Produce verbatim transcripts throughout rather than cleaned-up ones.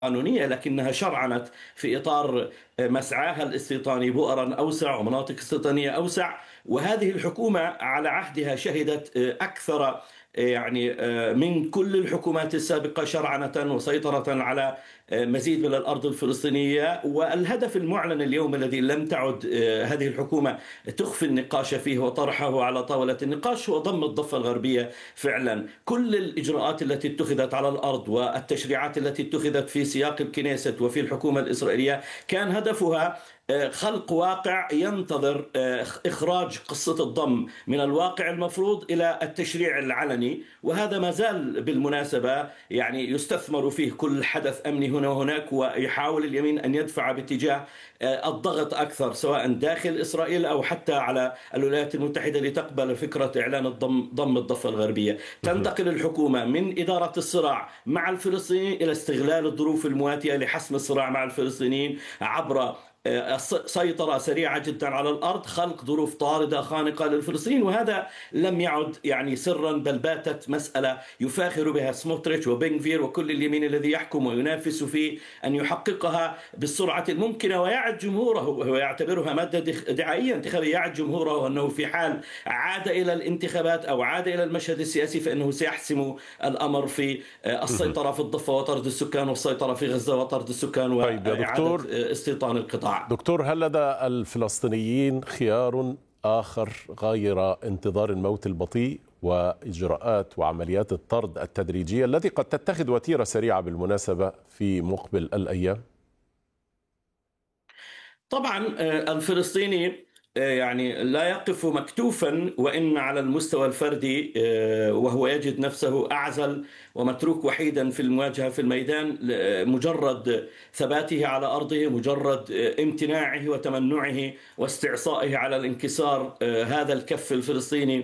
قانونية، لكنها شرعنت في إطار مسعاها الاستيطاني بؤرا أوسع ومناطق استيطانية أوسع. وهذه الحكومة على عهدها شهدت أكثر يعني من كل الحكومات السابقة شرعنة وسيطرة على مزيد من الأرض الفلسطينية. والهدف المعلن اليوم الذي لم تعد هذه الحكومة تخفي النقاش فيه وطرحه على طاولة النقاش هو ضم الضفة الغربية. فعلا كل الإجراءات التي اتخذت على الأرض والتشريعات التي اتخذت في سياق الكنيست وفي الحكومة الإسرائيلية كان هدفها خلق واقع ينتظر إخراج قصة الضم من الواقع المفروض إلى التشريع العلني. وهذا ما زال بالمناسبة يعني يستثمر فيه كل حدث أمني هنا وهناك، ويحاول اليمين أن يدفع باتجاه الضغط أكثر سواء داخل إسرائيل أو حتى على الولايات المتحدة لتقبل فكرة إعلان الضم ضم الضفة الغربية. تنتقل الحكومة من إدارة الصراع مع الفلسطينيين إلى استغلال الظروف المواتية لحسم الصراع مع الفلسطينيين عبر سيطرة سريعة جدا على الأرض، خلق ظروف طاردة خانقة للفلسطينيين. وهذا لم يعد يعني سرا، بل باتت مسألة يفاخر بها سموتريتش وبنغفير وكل اليمين الذي يحكم وينافس في أن يحققها بالسرعة الممكنة. ويعد جمهوره ويعتبرها مادة دعائية انتخابية، يعد جمهوره أنه في حال عاد إلى الانتخابات أو عاد إلى المشهد السياسي فإنه سيحسم الأمر في السيطرة في الضفة وطرد السكان، والسيطرة في غزة وطرد السكان، وإعادة استيطان القطاع. دكتور، هل لدى الفلسطينيين خيار آخر غير انتظار الموت البطيء وإجراءات وعمليات الطرد التدريجية التي قد تتخذ وتيرة سريعة بالمناسبة في مقبل الأيام؟ طبعا الفلسطيني يعني لا يقف مكتوفا، وإن على المستوى الفردي وهو يجد نفسه أعزل ومتروك وحيدا في المواجهة في الميدان. مجرد ثباته على أرضه، مجرد امتناعه وتمنعه واستعصائه على الانكسار هذا الكف الفلسطيني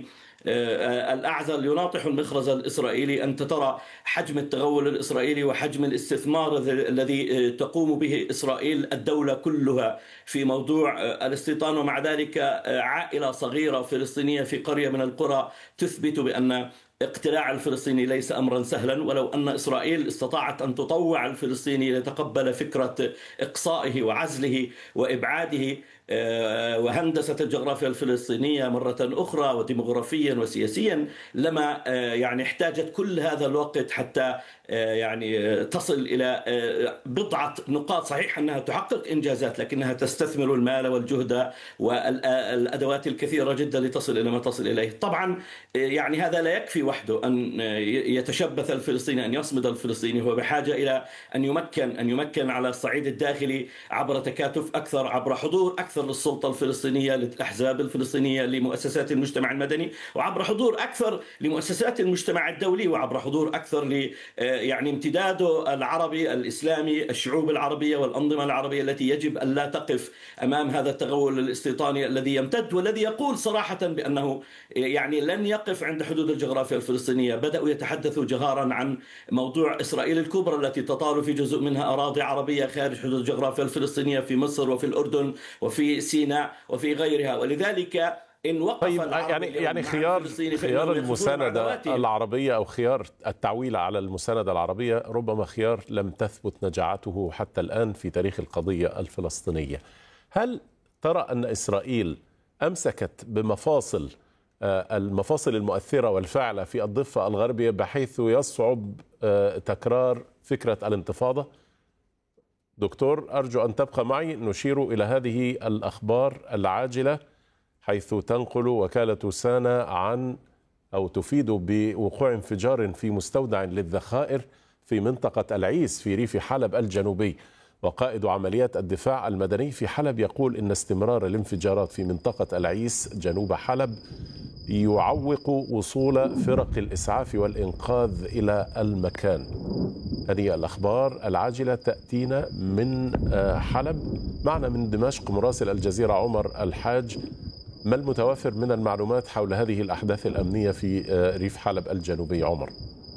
الأعزل يناطح المخرز الإسرائيلي. أنت ترى حجم التغول الإسرائيلي وحجم الاستثمار الذي تقوم به إسرائيل الدولة كلها في موضوع الاستيطان، ومع ذلك عائلة صغيرة فلسطينية في قرية من القرى تثبت بأن اقتلاع الفلسطيني ليس أمرا سهلا. ولو أن إسرائيل استطاعت أن تطوع الفلسطيني ليتقبل فكرة إقصائه وعزله وإبعاده وهندسة الجغرافيا الفلسطينية مرة أخرى وديمغرافيا وسياسيا، لما يعني احتاجت كل هذا الوقت حتى يعني تصل إلى بضعة نقاط. صحيح أنها تحقق إنجازات، لكنها تستثمر المال والجهد والأدوات الكثيرة جدا لتصل إلى ما تصل إليه. طبعا يعني هذا لا يكفي وحده أن يتشبث الفلسطيني، أن يصمد الفلسطيني. هو بحاجة إلى أن يمكن أن يمكن على الصعيد الداخلي عبر تكاتف أكثر، عبر حضور أكثر للسلطة الفلسطينية، للأحزاب الفلسطينية، لمؤسسات المجتمع المدني، وعبر حضور أكثر لمؤسسات المجتمع الدولي، وعبر حضور أكثر ل يعني امتداده العربي الإسلامي، الشعوب العربية والأنظمة العربية التي يجب أن لا تقف أمام هذا التغول الاستيطاني الذي يمتد، والذي يقول صراحة بأنه يعني لن يقف عند حدود الجغرافيا الفلسطينية. بدأوا يتحدثوا جهارا عن موضوع إسرائيل الكبرى التي تطال في جزء منها أراضي عربية خارج حدود الجغرافيا الفلسطينية في مصر وفي الأردن وفي سيناء وفي غيرها. ولذلك إن وقف طيب يعني يعني خيار خيار المساندة العربية أو خيار التعويل على المساندة العربية ربما خيار لم تثبت نجاعته حتى الآن في تاريخ القضية الفلسطينية. هل ترى أن إسرائيل أمسكت بمفاصل المفاصل المؤثرة والفاعلة في الضفة الغربية بحيث يصعب تكرار فكرة الانتفاضة؟ دكتور، أرجو أن تبقى معي. نشير إلى هذه الأخبار العاجلة حيث تنقل وكالة سانا عن أو تفيد بوقوع انفجار في مستودع للذخائر في منطقة العيس في ريف حلب الجنوبي. وقائد عمليات الدفاع المدني في حلب يقول إن استمرار الانفجارات في منطقة العيس جنوب حلب يعوق وصول فرق الإسعاف والإنقاذ إلى المكان. هذه الأخبار العاجلة تأتينا من حلب. معنا من دمشق مراسل الجزيرة عمر الحاج. ما المتوافر من المعلومات حول هذه الأحداث الأمنية في ريف حلب الجنوبي عمر؟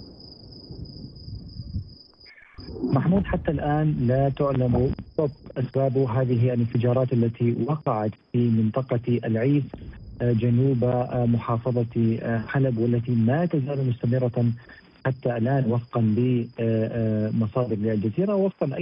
محمود، حتى الآن لا تعلم بالضبط أسباب هذه الانفجارات التي وقعت في منطقة العيس جنوب محافظة حلب، والتي ما تزال مستمرة حتى الآن وفقا لمصادر الجزيرة، وفقا